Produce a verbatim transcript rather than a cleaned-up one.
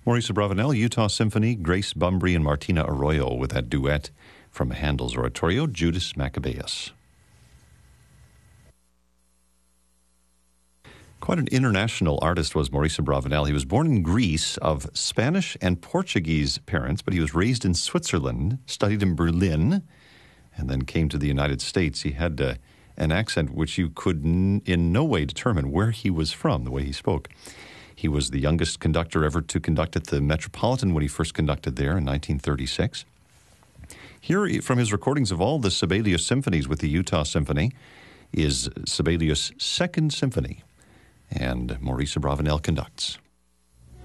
Maurice Abravanel, Utah Symphony, Grace Bumbry and Martina Arroyo with that duet from Handel's oratorio, Judas Maccabeus. Quite an international artist was Maurice Abravanel. He was born in Greece of Spanish and Portuguese parents, but he was raised in Switzerland, studied in Berlin, and then came to the United States. He had uh, an accent which you could n- in no way determine where he was from, the way he spoke. He was the youngest conductor ever to conduct at the Metropolitan when he first conducted there in nineteen thirty-six. Here, from his recordings of all the Sibelius symphonies with the Utah Symphony, is Sibelius' Second Symphony, and Maurice Abravanel conducts.